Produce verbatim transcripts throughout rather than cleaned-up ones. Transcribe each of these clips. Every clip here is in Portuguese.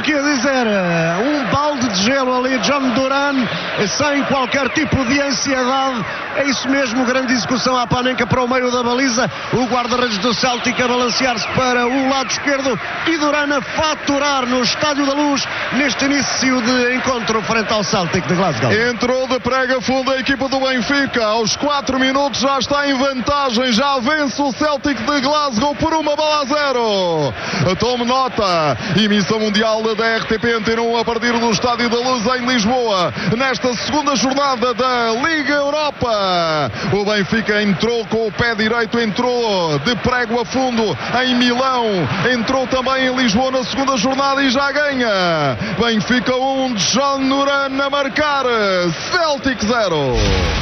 aqui a dizer, um balde de gelo ali, John Duran, sem qualquer tipo de ansiedade. É isso mesmo, grande execução à Panenka para o meio da baliza, o guarda-redes do Celtic a balancear-se para o lado esquerdo e Duran a faturar no Estádio da Luz neste início de encontro frente ao Celtic de Glasgow. Entrou de prega fundo a equipa do Benfica, aos quatro minutos já está em vantagem, já vence o Celtic de Glasgow por uma bola a zero. Tome nota, emissão mundial da R T P Antena um a partir do Estádio da Luz em Lisboa, nesta segunda jornada da Liga Europa. O Benfica entrou com o pé direito, entrou de prego a fundo em Milão, entrou também em Lisboa na segunda jornada e já ganha. Benfica um, John Duran a marcar, Celtic zero.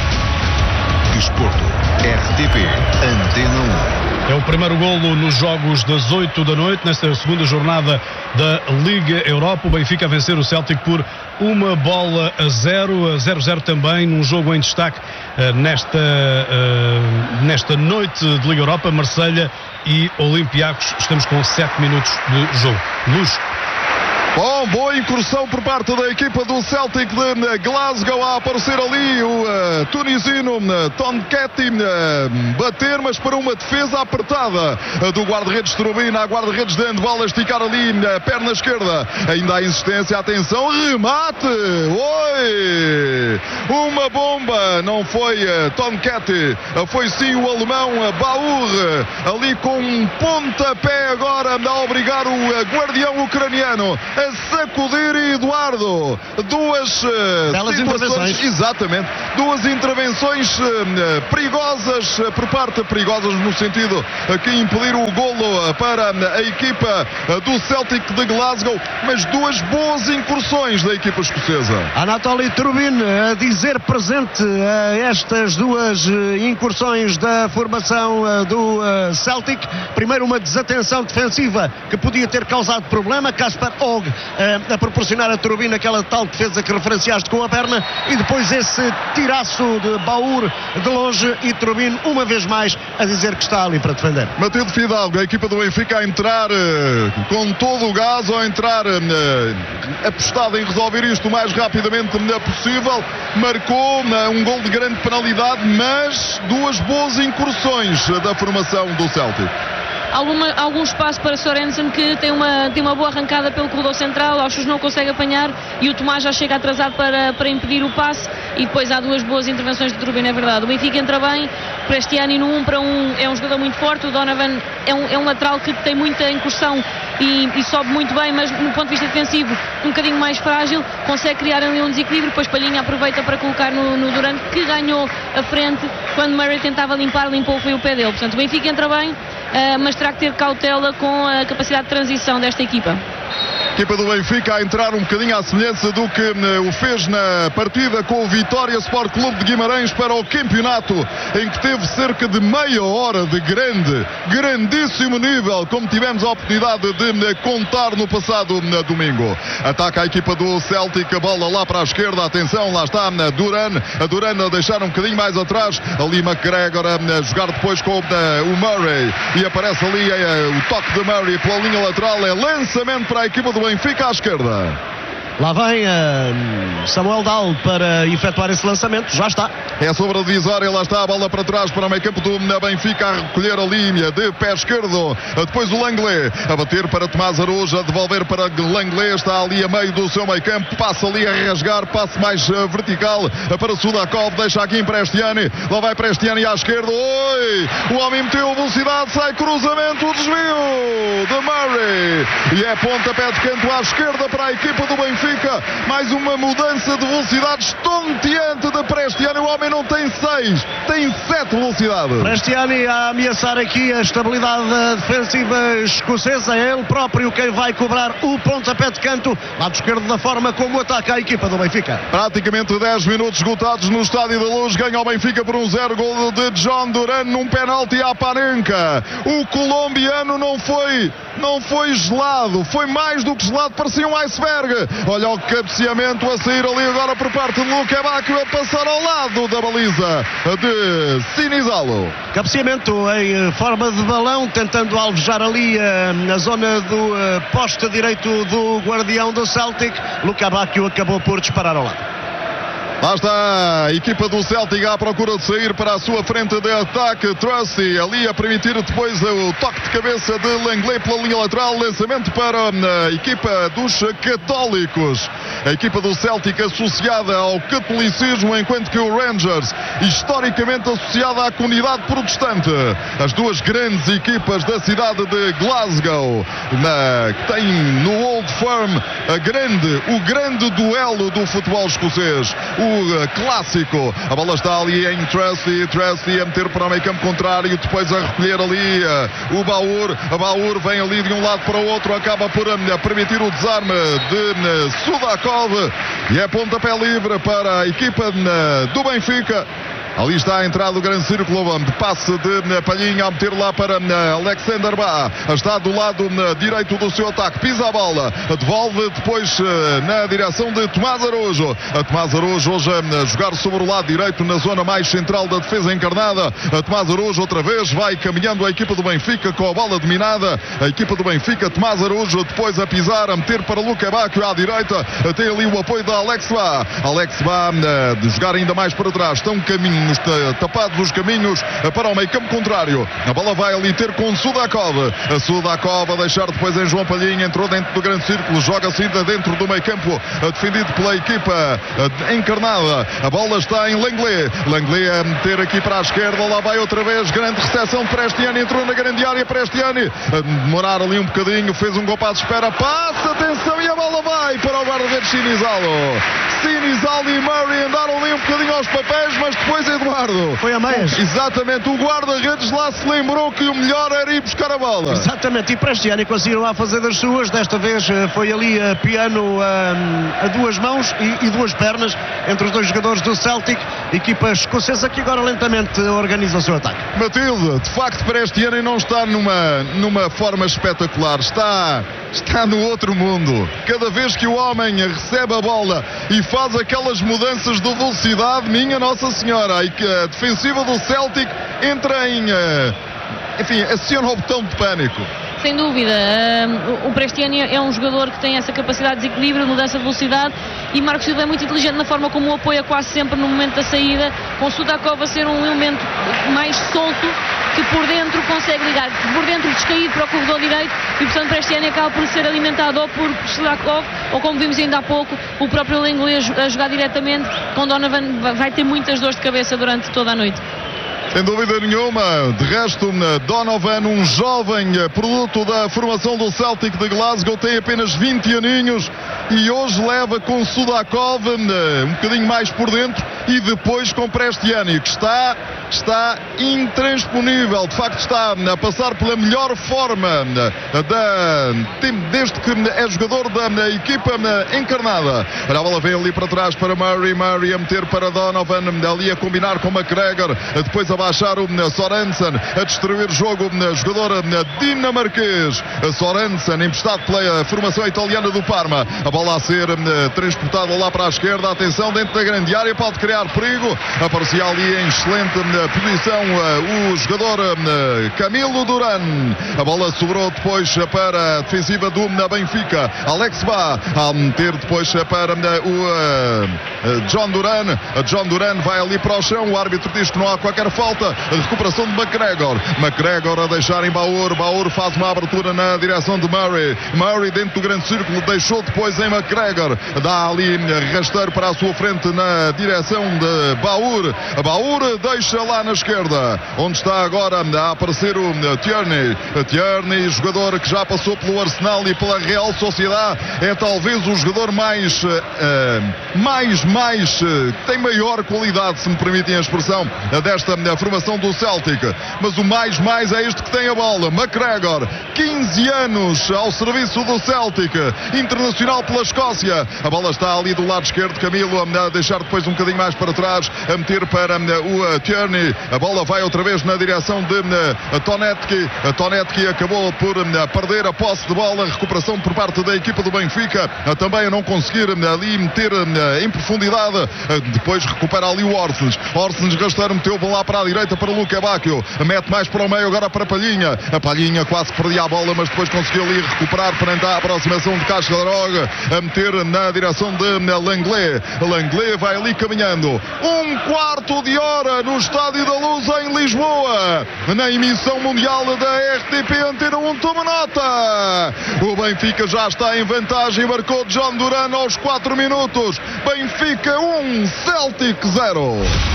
Desporto, R T P Antena um. É o primeiro golo nos jogos das oito da noite, nesta segunda jornada da Liga Europa. O Benfica a vencer o Celtic por uma bola a zero, a zero a zero também, num jogo em destaque uh, nesta, uh, nesta noite de Liga Europa. Marselha e Olympiacos, estamos com sete minutos de jogo. Luz. Bom, boa incursão por parte da equipa do Celtic de Glasgow, a aparecer ali o uh, tunisino uh, Tonketti uh, bater, mas para uma defesa apertada uh, do guarda-redes Trubin, a guarda-redes de handball a esticar ali a uh, perna esquerda, ainda há insistência, atenção, remate, oi, uma bomba, não foi uh, Tonketti, uh, foi sim o alemão uh, Baur, uh, ali com um pontapé agora a obrigar o uh, guardião ucraniano a sacudir, Eduardo. Duas uh, situações, exatamente, duas intervenções uh, perigosas uh, por parte, perigosas no sentido uh, que impedir o golo uh, para uh, a equipa uh, do Celtic de Glasgow, mas duas boas incursões da equipa escocesa. Anatoly Trubin a dizer presente a estas duas uh, incursões da formação uh, do uh, Celtic. Primeiro uma desatenção defensiva que podia ter causado problema, Kasper Og a proporcionar a Trubin aquela tal defesa que referenciaste com a perna, e depois esse tiraço de Baur de longe e Trubin uma vez mais a dizer que está ali para defender. Matilde Fidalgo, a equipa do Benfica a entrar uh, com todo o gás, ou a entrar uh, apostada em resolver isto o mais rapidamente possível, marcou uh, um gol de grande penalidade, mas duas boas incursões uh, da formação do Celtic. Alguma, algum espaço para Sorensen, que tem uma, tem uma boa arrancada pelo corredor central, Auschwitz não consegue apanhar e o Tomás já chega atrasado para, para impedir o passe, e depois há duas boas intervenções de Trubin, é verdade. O Benfica entra bem, Prestiani no um para um é um jogador muito forte, o Donovan é um, é um lateral que tem muita incursão e, e sobe muito bem, mas no ponto de vista defensivo um bocadinho mais frágil, consegue criar ali um desequilíbrio, depois Palhinha aproveita para colocar no, no Durant, que ganhou a frente quando Murray tentava limpar, limpou foi o pé dele. Portanto, o Benfica entra bem, Uh, mas terá que ter cautela com a capacidade de transição desta equipa. Equipa do Benfica a entrar um bocadinho à semelhança do que uh, o fez na partida com o Vitória Sport Clube de Guimarães para o campeonato, em que teve cerca de meia hora de grande, grandíssimo nível, como tivemos a oportunidade de uh, contar no passado uh, domingo. Ataca a equipa do Celtic, a bola lá para a esquerda, atenção, lá está uh, Duran, a Duran a deixar um bocadinho mais atrás, ali McGregor a uh, jogar depois com uh, o Murray, e aparece ali uh, o toque de Murray pela linha lateral, é lançamento para a equipa do Benfica à esquerda. Lá vem uh, Samuel Dahl para efetuar esse lançamento, já está. É sobre a divisória, lá está a bola para trás para o meio campo do Benfica, a recolher a linha de pé esquerdo. Depois o Langley a bater para Tomás Araújo, a devolver para Langley, está ali a meio do seu meio campo, passa ali a rasgar, passe mais uh, vertical para Sudakov, deixa aqui em Prestiani, lá vai Prestiani à esquerda, oi! O homem meteu velocidade, sai cruzamento, desvio de Murray, e é pontapé de canto à esquerda para a equipa do Benfica. Mais uma mudança de velocidade estonteante de Prestiani. O homem não tem seis, tem sete velocidade. Prestiani a ameaçar aqui a estabilidade defensiva escocesa. É ele próprio quem vai cobrar o pontapé de canto, lado esquerdo, da forma como ataca a equipa do Benfica. Praticamente dez minutos esgotados no Estádio da Luz. Ganha o Benfica por um zero, gol de John Duran num penalti à Panenka. O colombiano não foi não foi gelado, foi mais do que gelado, parecia um iceberg. Olha o cabeceamento a sair ali agora por parte de Luka Bacchio, a passar ao lado da baliza de Sinizalo. Cabeceamento em forma de balão, tentando alvejar ali uh, na zona do uh, poste direito do guardião do Celtic. Luka Bacchio acabou por disparar ao lado. Lá está a equipa do Celtic à procura de sair para a sua frente de ataque. Trusty ali a permitir depois o toque de cabeça de Langley pela linha lateral. Lançamento para a equipa dos católicos. A equipa do Celtic associada ao catolicismo, enquanto que o Rangers historicamente associada à comunidade protestante. As duas grandes equipas da cidade de Glasgow, na, que tem no Old Firm a grande, o grande duelo do futebol escocês. O clássico, a bola está ali em Trusty, Trusty a meter para o meio campo contrário, depois a recolher ali uh, o Baur, a Baur vem ali de um lado para o outro, acaba por uh, permitir o desarme de uh, Sudakov, e é pontapé livre para a equipa uh, do Benfica. Ali está a entrada do grande círculo, passe de Palhinha a meter lá para Alexander Bá, está do lado direito do seu ataque, pisa a bola, devolve depois na direção de Tomás Araújo. A Tomás Araújo hoje a jogar sobre o lado direito na zona mais central da defesa encarnada. A Tomás Araújo outra vez vai caminhando a equipa do Benfica com a bola dominada. A equipa do Benfica, Tomás Araújo depois a pisar, a meter para Luka Bacchio à direita, tem ali o apoio da Alex Bá. Alex Bá de jogar ainda mais para trás, estão caminho tapados os caminhos para o meio campo contrário. A bola vai ali ter com Sudakov. A Sudakov a deixar depois em João Palhinha, entrou dentro do grande círculo, joga-se ainda dentro do meio campo, defendido pela equipa encarnada. A bola está em Langley. Langley a meter aqui para a esquerda, lá vai outra vez, grande recepção de Prestiani, entrou na grande área, Prestiani a demorar ali um bocadinho, fez um compasso de espera, passa, atenção, e a bola vai para o guarda-redes Sinizalo. Sinizalo e Murray andaram ali um bocadinho aos papéis, mas depois Eduardo. Foi a meias. Exatamente, o guarda-redes lá se lembrou que o melhor era ir buscar a bola. Exatamente, e Prestiani conseguiu lá fazer das suas, desta vez foi ali a piano a, a duas mãos e, e duas pernas entre os dois jogadores do Celtic, equipa escocesa que agora lentamente organiza o seu ataque. Matilde, de facto Prestiani não está numa, numa forma espetacular, está, está no outro mundo. Cada vez que o homem recebe a bola e faz aquelas mudanças de velocidade, minha Nossa Senhora, a defensiva do Celtic entra em, enfim, aciona o botão de pânico. Sem dúvida, o Prestiani é um jogador que tem essa capacidade de desequilíbrio, mudança de velocidade, e Marcos Silva é muito inteligente na forma como o apoia quase sempre no momento da saída, com Sudakov a ser um elemento mais solto, que por dentro consegue ligar, por dentro descaído para o corredor direito, e portanto Prestiani acaba por ser alimentado ou por Sudakov, ou como vimos ainda há pouco, o próprio Langley a jogar diretamente, com Donovan vai ter muitas dores de cabeça durante toda a noite. Sem dúvida nenhuma. De resto, Donovan, um jovem produto da formação do Celtic de Glasgow, tem apenas vinte aninhos e hoje leva com Sudakov um bocadinho mais por dentro e depois com Prestiani, que está, está intransponível. De facto está a passar pela melhor forma da, desde que é jogador da equipa encarnada. A bola vem ali para trás para Murray, Murray a meter para Donovan, ali a combinar com McGregor, depois a baixar o Sorensen, a destruir o jogo, jogador dinamarquês Sorensen, emprestado pela formação italiana do Parma. A bola a ser transportada lá para a esquerda, atenção, dentro da grande área, pode criar perigo. Aparecia ali em excelente posição o jogador Camilo Duran. A bola sobrou depois para a defensiva do Benfica. Alex Bá a meter depois para o John Duran. John Duran vai ali para o chão, o árbitro diz que não há qualquer falta. A recuperação de McGregor. McGregor a deixar em Baur. Baur faz uma abertura na direção de Murray. Murray dentro do grande círculo, deixou depois em McGregor. Dá ali rasteiro para a sua frente na direção de Baur. Baur deixa lá na esquerda, onde está agora a aparecer o Tierney. Tierney, jogador que já passou pelo Arsenal e pela Real Sociedade, é talvez o jogador mais, uh, mais, mais, uh, tem maior qualidade, se me permitem a expressão, desta formação do Celtic, mas o mais mais é este que tem a bola. McGregor, quinze anos ao serviço do Celtic, internacional pela Escócia. A bola está ali do lado esquerdo, Camilo a deixar depois um bocadinho mais mais para trás, a meter para o Tierney. A bola vai outra vez na direção de Tonetki. Tonetki acabou por perder a posse de bola. Recuperação por parte da equipa do Benfica. Também a não conseguir ali meter em profundidade. Depois recupera ali o Orsens. Orsens rasteiro, meteu lá para a direita para Luque Bacchio. Mete mais para o meio agora para Palhinha. A Palhinha quase perdia a bola, mas depois conseguiu ali recuperar perante a aproximação de Cascarog. A meter na direção de Langlais. Langlais vai ali caminhando. Um quarto de hora no Estádio da Luz em Lisboa. Na emissão mundial da R T P Antena um, toma nota. O Benfica já está em vantagem. Marcou John Duran aos quatro minutos. Benfica um, Celtic zero.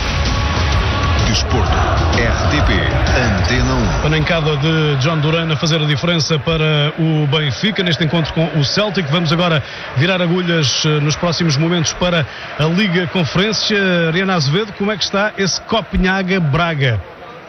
Desporto, R T P Antena um. Pancada de John Duran a fazer a diferença para o Benfica neste encontro com o Celtic. Vamos agora virar agulhas nos próximos momentos para a Liga Conferência. Ariana Azevedo, como é que está esse Copenhaga-Braga?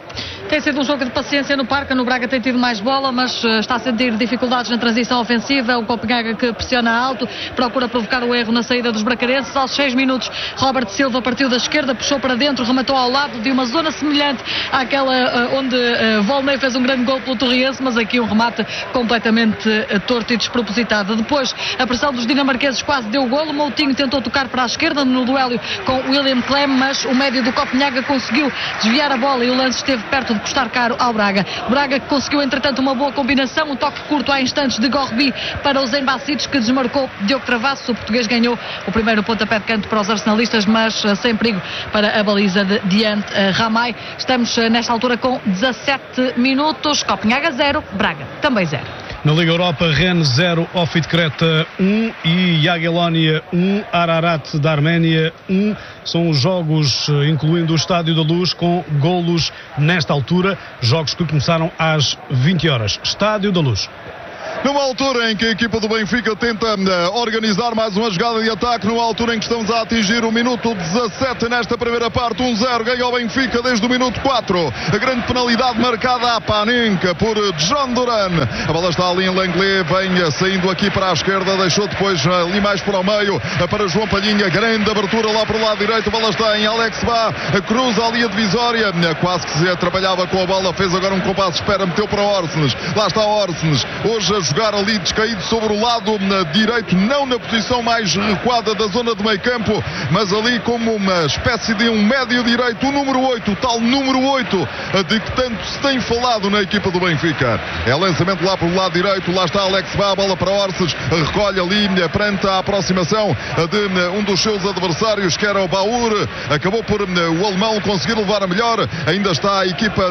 Tem sido um jogo de paciência no Parque. No Braga tem tido mais bola, mas uh, está a sentir dificuldades na transição ofensiva. O Copenhaga que pressiona alto, procura provocar o erro na saída dos bracarenses. Aos seis minutos, Robert Silva partiu da esquerda, puxou para dentro, rematou ao lado de uma zona semelhante àquela uh, onde uh, Volney fez um grande gol pelo Torriense, mas aqui um remate completamente uh, torto e despropositado. Depois, a pressão dos dinamarqueses quase deu o golo. Moutinho tentou tocar para a esquerda no duelo com William Clem, mas o médio do Copenhaga conseguiu desviar a bola e o lance esteve perto de custar caro ao Braga. Braga que conseguiu entretanto uma boa combinação, um toque curto há instantes de Gorbi para os Embacidos, que desmarcou Diogo Travassos. O português ganhou o primeiro pontapé de canto para os arsenalistas, mas uh, sem perigo para a baliza de Diante uh, Ramai. Estamos uh, nesta altura com dezassete minutos. Copenhaga zero, Braga também zero. Na Liga Europa, Rennes zero, Ofid Creta um e Jagiellonia um, Ararat da Arménia um. São os jogos, incluindo o Estádio da Luz, com golos nesta altura. Jogos que começaram às vinte horas. Estádio da Luz. Numa altura em que a equipa do Benfica tenta uh, organizar mais uma jogada de ataque, numa altura em que estamos a atingir o minuto dezassete nesta primeira parte, um zero, ganha o Benfica desde o minuto quatro. A grande penalidade marcada à Panenka por John Duran. A bola está ali em Langlais, vem saindo aqui para a esquerda, deixou depois ali mais para o meio, para João Palhinha, grande abertura lá para o lado direito, a bola está em Alex Bá, cruza ali a divisória, quase que se trabalhava com a bola, fez agora um compasso de espera, meteu para Orsens, lá está Orsens, hoje a jogar ali descaído sobre o lado direito, não na posição mais recuada da zona de meio campo, mas ali como uma espécie de um médio direito, o número oito, o tal número oito de que tanto se tem falado na equipa do Benfica. É lançamento lá para o lado direito, lá está Alex Bá, a bola para Orsens, recolhe ali perante a aproximação de um dos seus adversários, que era o Baur, acabou por o alemão conseguir levar a melhor. Ainda está a equipa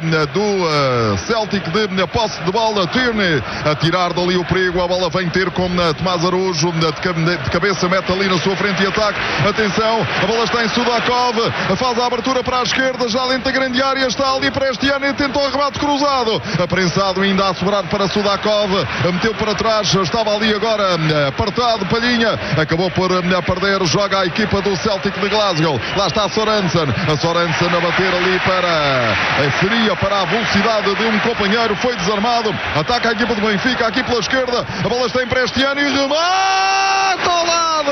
do Celtic de posse de bola, Tierney a tirar da ali o perigo, a bola vem ter com Tomás Araújo, de cabeça mete ali na sua frente e ataque, atenção, a bola está em Sudakov, faz a abertura para a esquerda, já dentro da grande área, está ali para este ano e tentou o remate cruzado, aprensado ainda a sobrar para Sudakov, meteu para trás, estava ali agora apertado, Palhinha, acabou por perder, joga a equipa do Celtic de Glasgow, lá está Sorensen, a Sorensen a bater ali para, seria para a velocidade de um companheiro, foi desarmado, ataca a equipa do Benfica, aqui pela esquerda, a bola está em Prestiani e remata ao lado!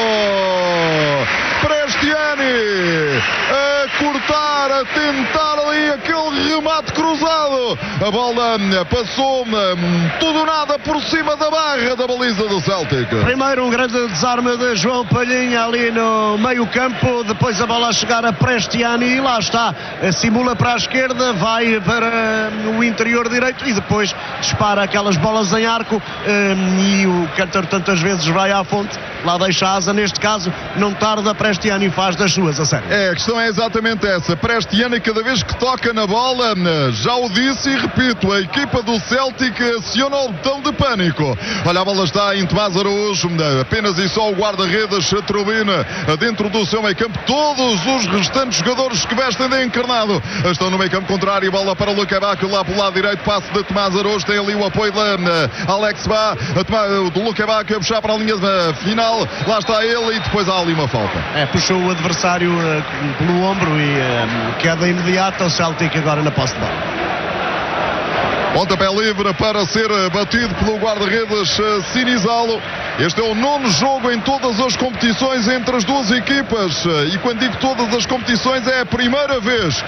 Prestiani a cortar, a tentar ali aquele remate cruzado, a bola passou tudo nada por cima da barra da baliza do Celtic. Primeiro um grande desarme de João Palhinha ali no meio campo, depois a bola a chegar a Prestiani e lá está, simula para a esquerda, vai para o interior direito e depois dispara aquelas bolas em arco, e o Cantor tantas vezes vai à fonte, lá deixa a asa, neste caso não tarda, Prestiani faz das suas, a sério. É, a questão é exatamente essa, Prestiani cada vez que toca na bola, já o disse e repito, a equipa do Celtic aciona o botão de pânico. Olha, a bola está em Tomás Araújo, apenas e só o guarda-redes Trubina dentro do seu meio campo, todos os restantes jogadores que vestem de encarnado estão no meio campo contrário, bola para o Luque Bacchio lá pelo lado direito, passe de Tomás Araújo, tem ali o apoio de Alex Bá, do Luque Bacchio a puxar para a linha final, lá está ele e depois há ali uma falta. É, puxou o adversário uh, pelo ombro e uh, queda imediata, o Celtic agora na posse de bola. Pontapé livre para ser batido pelo guarda-redes Sinizalo. Este é o nono jogo em todas as competições entre as duas equipas. E quando digo todas as competições, é a primeira vez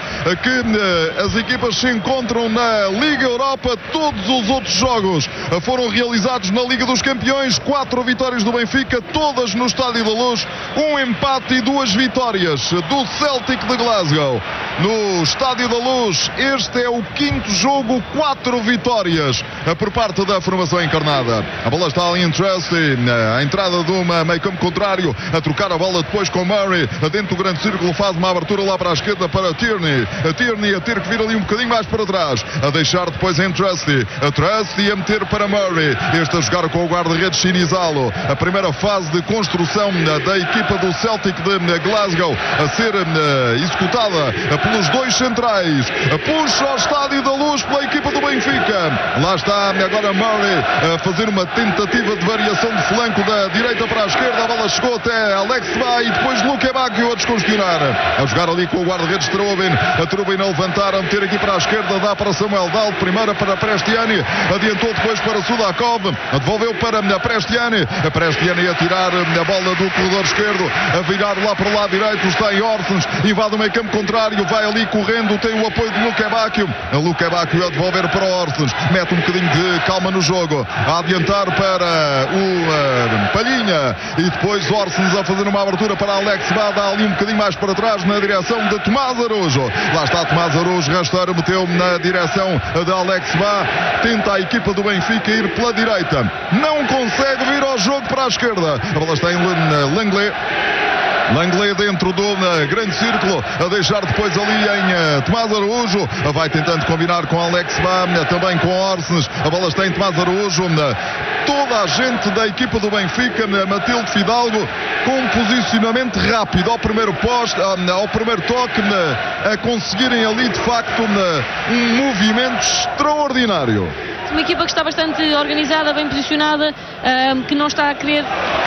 que as equipas se encontram na Liga Europa. Todos os outros jogos foram realizados na Liga dos Campeões. Quatro vitórias do Benfica, todas no Estádio da Luz. Um empate e duas vitórias do Celtic de Glasgow no Estádio da Luz. Este é o quinto jogo, quatro vitórias por parte da formação encarnada. A bola está ali em Trusty, a entrada do meio campo contrário, a trocar a bola depois com Murray, dentro do grande círculo, faz uma abertura lá para a esquerda para Tierney. A Tierney a ter que vir ali um bocadinho mais para trás, a deixar depois em Trusty. A Trusty a meter para Murray, este a jogar com o guarda-redes Sinizalo. A primeira fase de construção da equipa do Celtic de Glasgow a ser executada pelos dois centrais. Puxa ao Estádio da Luz pela equipa do Benfica. Lá está agora Murray a fazer uma tentativa de variação de flanco da direita para a esquerda. A bola chegou até Alex Bay e depois Luque Bacchio a descongestionar. A jogar ali com o guarda-redes Trubin. A Trubin a levantar, a meter aqui para a esquerda. Dá para Samuel Dal. Primeira para Prestiani. Adiantou depois para Sudakov. Devolveu para Prestiani. A Prestiani a tirar a bola do corredor esquerdo. A virar lá para o lado direito. Está em Orsens. Invade o meio campo contrário. Vai ali correndo. Tem o apoio de Luque Bacchio. A Luque Bacchio a devolver para o Orsens. Mete um bocadinho de calma no jogo. A adiantar para o uh, Palhinha. E depois Orsens a fazer uma abertura para Alex Bá. Dá ali um bocadinho mais para trás na direção de Tomás Araújo. Lá está Tomás Araújo. Rasteiro meteu na direção de Alex Bá. Tenta a equipa do Benfica ir pela direita. Não consegue vir ao jogo para a esquerda. A bola está em Langley. Langley dentro do uh, grande círculo, a deixar depois ali em uh, Tomás Araújo, uh, vai tentando combinar com Alex Bá, uh, também com Orsens. A bola está em Tomás Araújo. Uh, toda a gente da equipa do Benfica, uh, Matilde Fidalgo, com um posicionamento rápido ao primeiro poste, uh, ao primeiro toque, uh, a conseguirem ali de facto uh, um movimento extraordinário. Uma equipa que está bastante organizada, bem posicionada, uh, que não está a querer